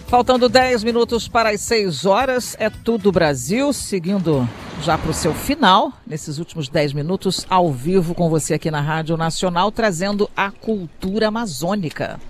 Faltando 10 minutos para as 6 horas, é Tudo Brasil, seguindo já para o seu final, nesses últimos 10 minutos, ao vivo com você aqui na Rádio Nacional, trazendo a cultura amazônica.